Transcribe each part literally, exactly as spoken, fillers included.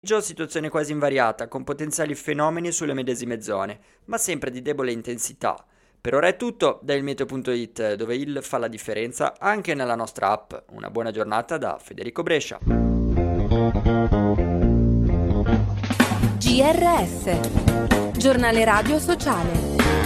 Situazione quasi invariata, con potenziali fenomeni sulle medesime zone, ma sempre di debole intensità. Per ora è tutto da ilmeteo punto it, dove il fa la differenza anche nella nostra app. Una buona giornata da Federico Brescia. G R S, giornale radio sociale.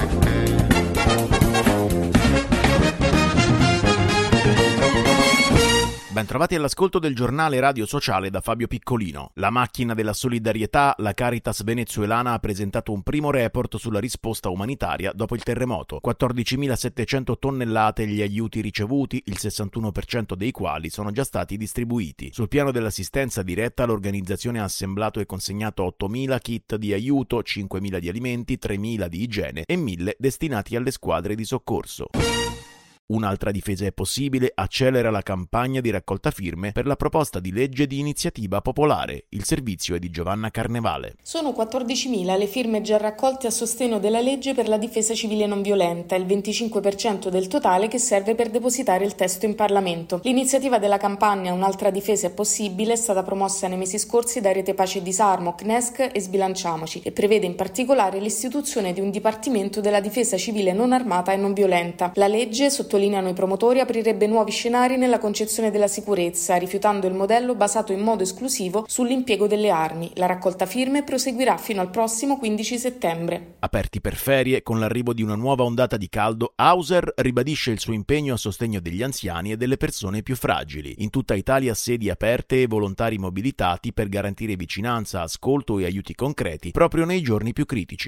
Bentrovati all'ascolto del giornale radio sociale da Fabio Piccolino. La macchina della solidarietà, la Caritas venezuelana, ha presentato un primo report sulla risposta umanitaria dopo il terremoto. quattordicimilasettecento tonnellate gli aiuti ricevuti, il sessantuno per cento dei quali sono già stati distribuiti. Sul piano dell'assistenza diretta, l'organizzazione ha assemblato e consegnato ottomila kit di aiuto, cinquemila di alimenti, tremila di igiene e mille destinati alle squadre di soccorso. Un'altra difesa è possibile, accelera la campagna di raccolta firme per la proposta di legge di iniziativa popolare. Il servizio è di Giovanna Carnevale. Sono quattordicimila le firme già raccolte a sostegno della legge per la difesa civile non violenta, il venticinque per cento del totale che serve per depositare il testo in Parlamento. L'iniziativa della campagna Un'altra difesa è possibile è stata promossa nei mesi scorsi da Rete Pace e Disarmo, C N E S C e Sbilanciamoci e prevede in particolare l'istituzione di un dipartimento della difesa civile non armata e non violenta. La legge, sotto sottolineano i promotori, aprirebbe nuovi scenari nella concezione della sicurezza, rifiutando il modello basato in modo esclusivo sull'impiego delle armi. La raccolta firme proseguirà fino al prossimo quindici settembre. Aperti per ferie, con l'arrivo di una nuova ondata di caldo, Hauser ribadisce il suo impegno a sostegno degli anziani e delle persone più fragili. In tutta Italia sedi aperte e volontari mobilitati per garantire vicinanza, ascolto e aiuti concreti proprio nei giorni più critici.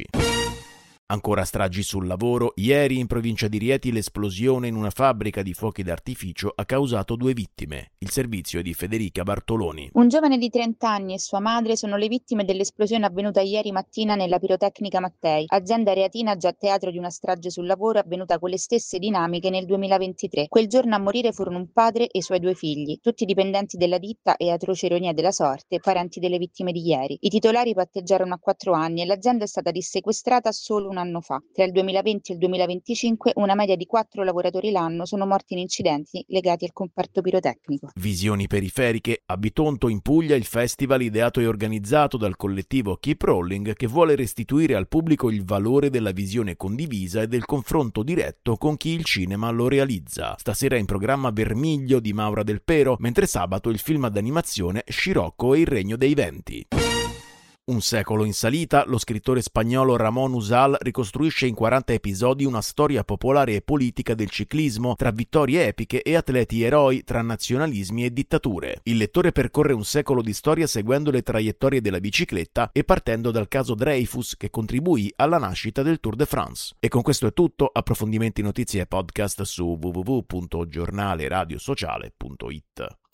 Ancora stragi sul lavoro. Ieri in provincia di Rieti l'esplosione in una fabbrica di fuochi d'artificio ha causato due vittime. Il servizio è di Federica Bartoloni. Un giovane di trenta anni e sua madre sono le vittime dell'esplosione avvenuta ieri mattina nella pirotecnica Mattei, azienda reatina già teatro di una strage sul lavoro avvenuta con le stesse dinamiche nel duemilaventitré. Quel giorno a morire furono un padre e i suoi due figli, tutti dipendenti della ditta e, atroce ironia della sorte, parenti delle vittime di ieri. I titolari patteggiarono a quattro anni e l'azienda è stata dissequestrata solo un anno fa. Tra il duemilaventi e il duemilaventicinque una media di quattro lavoratori l'anno sono morti in incidenti legati al comparto pirotecnico. Visioni periferiche. A Bitonto in Puglia il festival ideato e organizzato dal collettivo Keep Rolling, che vuole restituire al pubblico il valore della visione condivisa e del confronto diretto con chi il cinema lo realizza. Stasera è in programma Vermiglio di Maura Del Pero, mentre sabato il film d'animazione Scirocco e il Regno dei Venti. Un secolo in salita, lo scrittore spagnolo Ramón Usal ricostruisce in quaranta episodi una storia popolare e politica del ciclismo, tra vittorie epiche e atleti eroi, tra nazionalismi e dittature. Il lettore percorre un secolo di storia seguendo le traiettorie della bicicletta e partendo dal caso Dreyfus, che contribuì alla nascita del Tour de France. E con questo è tutto. Approfondimenti, notizie e podcast su w w w punto giornale radio sociale punto it.